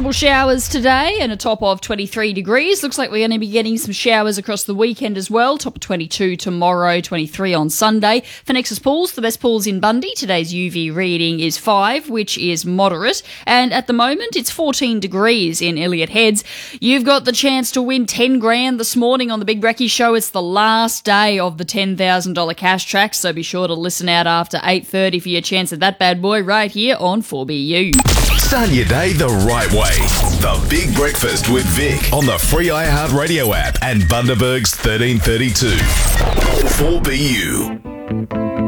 possible showers today and a top of 23 degrees. Looks like we're going to be getting some showers across the weekend as well. Top of 22 tomorrow, 23 on Sunday. For Nexus Pools, the best pools in Bundy, today's UV reading is 5, which is moderate. And at the moment, it's 14 degrees in Elliott Heads. You've got the chance to win 10 grand this morning on the Big Brekkie Show. It's the last day of the $10,000 cash track, so be sure to listen out after 8:30 for your chance at that bad boy right here on 4BU. Start your day the right way. The Big Breakfast with Vic on the free iHeartRadio app and Bundaberg's 1332. 4BU.